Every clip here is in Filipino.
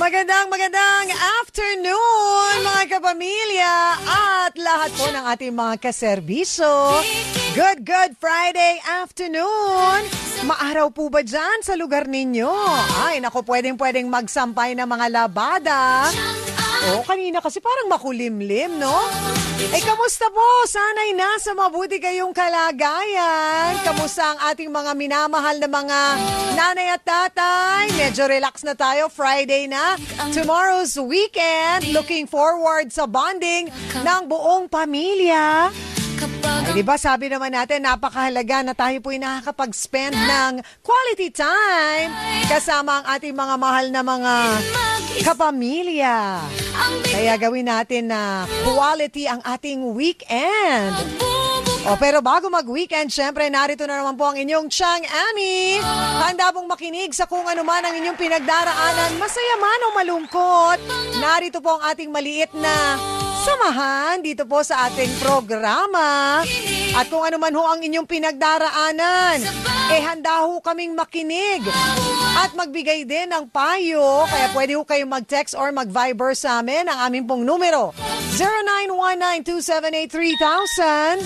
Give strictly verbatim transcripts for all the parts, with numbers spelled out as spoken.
Magandang magandang afternoon mga kapamilya at lahat po ng ating mga kaserbisyo. Good, good Friday afternoon. Maaraw po ba dyan sa lugar ninyo? Ay, naku, pwedeng-pwedeng magsampay ng mga labada. Oh, kanina kasi parang makulimlim, no? Eh, kamusta po? Sana'y nasa mabuti kayong kalagayan. Kamusta ang ating mga minamahal na mga nanay at tatay? Medyo relax na tayo, Friday na. Tomorrow's weekend. Looking forward sa bonding ng buong pamilya. Ay, diba sabi naman natin, napakahalaga na tayo po'y nakakapag-spend ng quality time kasama ang ating mga mahal na mga kapamilya. Kaya gawin natin na quality ang ating weekend. O, pero bago mag-weekend, syempre narito na naman po ang inyong Chang Ami. Handa pong makinig sa kung ano man ang inyong pinagdaraanan, masaya man o malungkot. Narito po ang ating maliit na samahan dito po sa ating programa. At kung ano man ho ang inyong pinagdaraanan, eh handa ho kaming makinig at magbigay din ng payo. Kaya pwede ho kayong mag-text or mag-Viber sa amin. Ang aming pong numero, zero nine one nine two seven eight three thousand.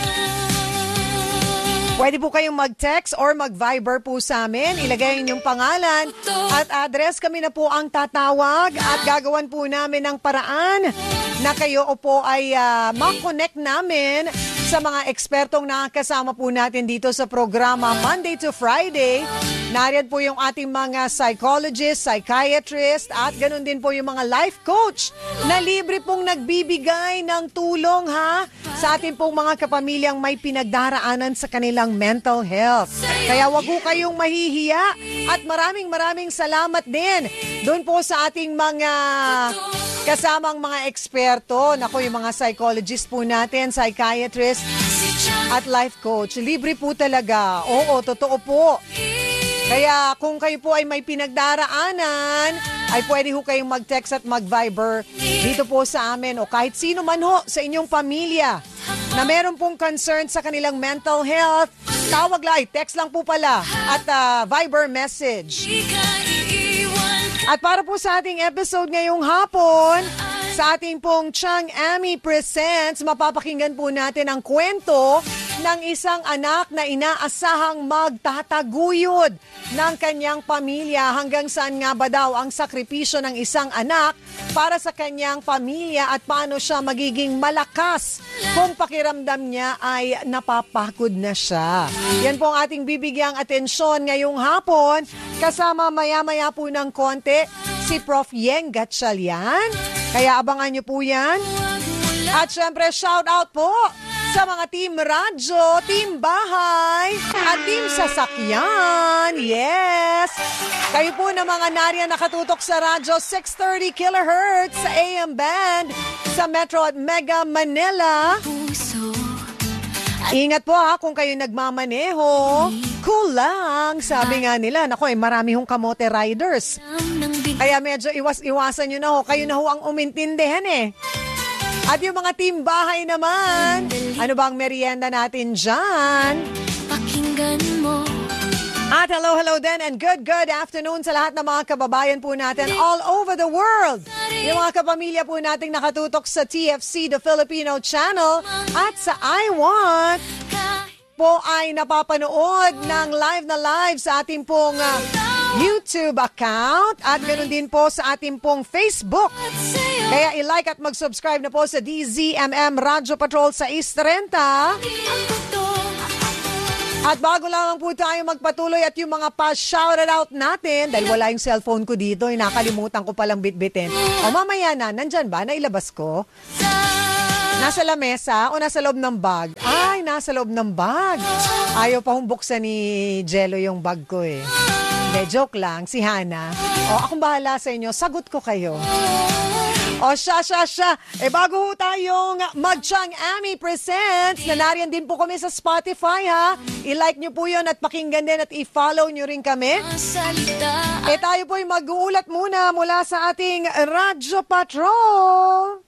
Pwede po kayong mag-text or mag-Viber po sa amin. Ilagay inyong pangalan at address. Kami na po ang tatawag at gagawan po namin ng paraan na kayo po ay uh, ma-connect namin sa mga ekspertong nakakasama po natin dito sa programa Monday to Friday. Nariyan po yung ating mga psychologist, psychiatrist at ganun din po yung mga life coach na libre pong nagbibigay ng tulong ha sa ating pong mga kapamilyang may pinagdaraanan sa kanilang mental health. Kaya wag po kayong mahihiya at maraming maraming salamat din doon po sa ating mga kasamang mga eksperto. Naku, yung mga psychologist po natin, psychiatrist at life coach. Libre po talaga. Oo, totoo po. Kaya kung kayo po ay may pinagdaraanan, ay pwede ho kayong mag-text at mag-Viber dito po sa amin o kahit sino man ho sa inyong pamilya na meron pong concern sa kanilang mental health, tawag lang, text lang po pala at uh, Viber message. At para po sa ating episode ngayong hapon, sa ating pong Chang Ami Presents, mapapakinggan po natin ang kwento ng isang anak na inaasahang magtataguyod ng kanyang pamilya. Hanggang saan nga ba daw ang sakripisyo ng isang anak para sa kanyang pamilya at paano siya magiging malakas kung pakiramdam niya ay napapagod na siya. Yan po ang ating bibigyang atensyon ngayong hapon. Kasama maya-maya po ng konti si Prof Yeng Gatchalian. Kaya abangan niyo po yan. At syempre, shout out po sa mga team radyo, team bahay, at team sasakyan. Yes! Kayo po na mga nariyan nakatutok sa radyo six thirty kilohertz sa A M band sa Metro at Mega Manila. Ingat po ha kung kayo nagmamaneho. Cool lang. Sabi nga nila, naku eh, marami hong kamote riders. Kaya medyo iwas-iwasan nyo na ho. Kayo na ho ang umintindihan eh. At yung mga team bahay naman, ano bang merienda natin dyan? Pakinggan mo. At hello, hello din and good, good afternoon sa lahat ng mga kababayan po natin all over the world. Yung mga kapamilya po nating nakatutok sa T F C, the Filipino Channel, at sa I Want po ay napapanood ng live na live sa ating pong uh, YouTube account at ganoon din po sa ating pong Facebook. Kaya i-like at mag-subscribe na po sa D Z M M Radio Patrol sa East Trenta. At bago lang po tayo magpatuloy at yung mga pa-shoutout natin, dahil wala yung cellphone ko dito, eh, nakalimutan ko palang bitbitin. O mamaya na, nandyan ba? Nailabas ko? Nasa lamesa o nasa loob ng bag? Ay, nasa loob ng bag. Ayaw pa hong buksan ni Jello yung bag ko eh. Hindi, joke lang, si Hana. O, akong bahala sa inyo, sagot ko kayo. O siya, siya, siya. E bago ho tayong mag-Chang Ami Presents, na nariyan din po kami sa Spotify ha. I-like nyo po yun at pakinggan din at i-follow nyo rin kami. E tayo po'y mag-uulat muna mula sa ating Radyo Patrol.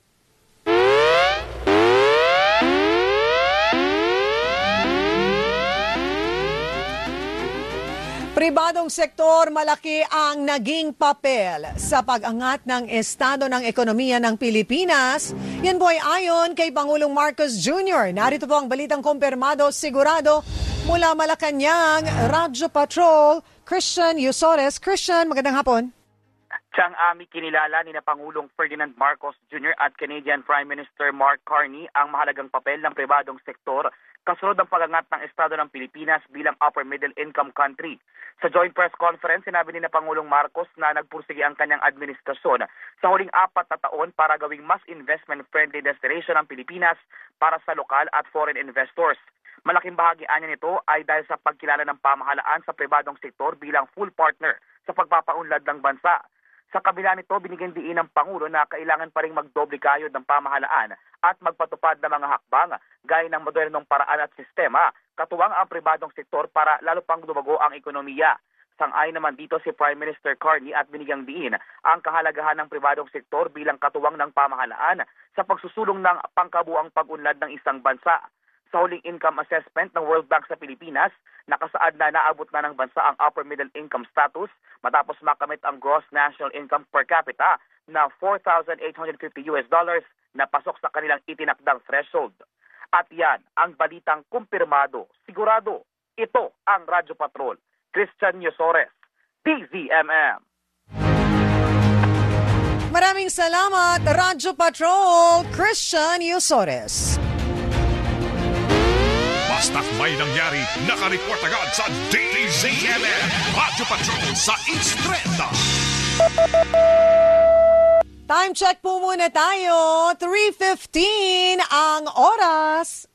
Pribadong sektor, malaki ang naging papel sa pag-angat ng estado ng ekonomiya ng Pilipinas. Yan po ay ayon kay Pangulong Marcos Junior Narito po ang balitang kumpirmado, sigurado mula Malacanang, Radyo Patrol, Christian Yusores. Christian, magandang hapon. Siyang aming kinilala ni na Pangulong Ferdinand Marcos Junior at Canadian Prime Minister Mark Carney ang mahalagang papel ng pribadong sektor kasunod ng pag-angat ng estado ng Pilipinas bilang upper middle income country. Sa joint press conference, sinabi ni na Pangulong Marcos na nagpursige ang kanyang administrasyon sa huling apat na taon para gawing mas investment-friendly destination ang Pilipinas para sa lokal at foreign investors. Malaking bahagi niya nito ay dahil sa pagkilala ng pamahalaan sa pribadong sektor bilang full partner sa pagpapaunlad ng bansa. Sa kabila nito, binigyan diin ng Pangulo na kailangan pa rin magdoble kayod ng pamahalaan at magpatupad ng mga hakbang gaya ng modernong paraan at sistema, katuwang ang pribadong sektor para lalo pang lumago ang ekonomiya. Sang-ayon naman dito si Prime Minister Carney at binigyang diin ang kahalagahan ng pribadong sektor bilang katuwang ng pamahalaan sa pagsusulong ng pangkabuang pag-unlad ng isang bansa. Sa huling income assessment ng World Bank sa Pilipinas, nakasaad na naabot na ng bansa ang upper middle income status matapos makamit ang gross national income per capita na four thousand eight hundred fifty U S dollars na pasok sa kanilang itinakdang threshold. At yan ang balitang kumpirmado. Sigurado, ito ang Radyo Patrol. Christian Yusores, T Z M M. Maraming salamat, Radyo Patrol, Christian Yusores. Basta't may nangyari, nakareport agad sa D Z M M, Radyo Patrol sa East Trenda. Time check po muna tayo. three fifteen ang oras.